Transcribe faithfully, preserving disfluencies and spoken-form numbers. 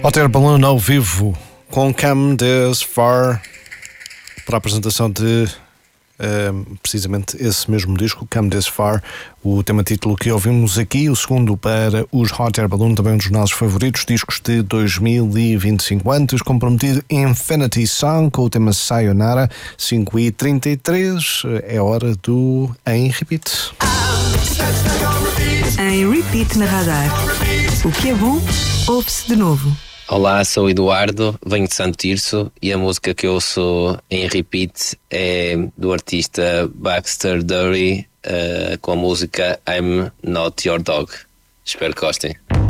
Hot Air Balloon ao vivo com Come This Far para a apresentação de uh, precisamente esse mesmo disco, Come This Far, o tema título que ouvimos aqui, o segundo para os Hot Air Balloon, também um dos nossos favoritos discos de dois mil e vinte e cinco. Antes comprometido Infinity Song com o tema Sayonara. Cinco e trinta e três, é hora do Em Repeat. Em Repeat na Radar. O que é bom, ouve-se de novo. Olá, sou o Eduardo, venho de Santo Tirso e a música que eu ouço em repeat é do artista Baxter Dury, uh, com a música I'm Not Your Dog. Espero que gostem.